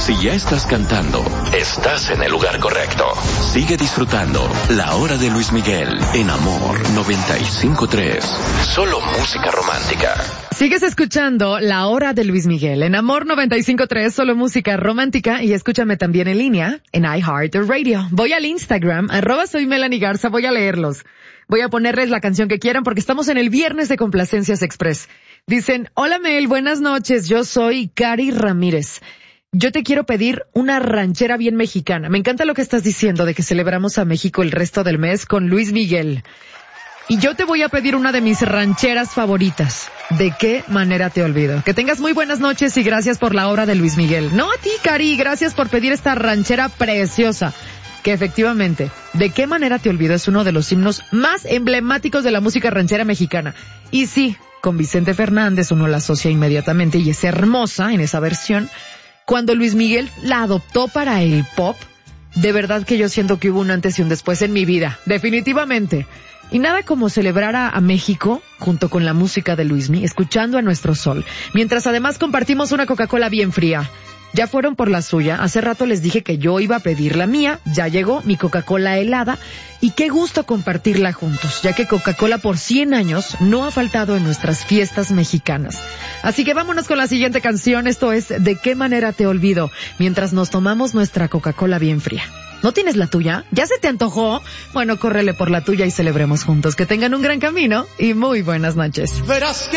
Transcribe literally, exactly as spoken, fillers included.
Si ya estás cantando, estás en el lugar correcto. Sigue disfrutando La Hora de Luis Miguel en Amor noventa y cinco punto tres. Solo música romántica. Sigues escuchando La Hora de Luis Miguel en Amor noventa y cinco punto tres, solo música romántica, y escúchame también en línea en iHeartRadio. Voy al Instagram, arroba soy Melanie Garza, voy a leerlos. Voy a ponerles la canción que quieran porque estamos en el viernes de Complacencias Express. Dicen, hola Mel, buenas noches, yo soy Cari Ramírez. Yo te quiero pedir una ranchera bien mexicana. Me encanta lo que estás diciendo de que celebramos a México el resto del mes con Luis Miguel. Y yo te voy a pedir una de mis rancheras favoritas. ¿De qué manera te olvido? Que tengas muy buenas noches y gracias por la obra de Luis Miguel. No a ti, Cari, gracias por pedir esta ranchera preciosa. Que efectivamente, ¿de qué manera te olvido? Es uno de los himnos más emblemáticos de la música ranchera mexicana. Y sí, con Vicente Fernández uno la asocia inmediatamente y es hermosa en esa versión. Cuando Luis Miguel la adoptó para el pop, de verdad que yo siento que hubo un antes y un después en mi vida, definitivamente. Y nada como celebrar a, a México junto con la música de Luismi, escuchando a nuestro sol, mientras además compartimos una Coca-Cola bien fría. Ya fueron por la suya, hace rato les dije que yo iba a pedir la mía, ya llegó mi Coca-Cola helada, y qué gusto compartirla juntos, ya que Coca-Cola por cien años no ha faltado en nuestras fiestas mexicanas. Así que vámonos con la siguiente canción, esto es ¿De qué manera te olvido? Mientras nos tomamos nuestra Coca-Cola bien fría. ¿No tienes la tuya? ¿Ya se te antojó? Bueno, córrele por la tuya y celebremos juntos. Que tengan un gran camino y muy buenas noches. Verás que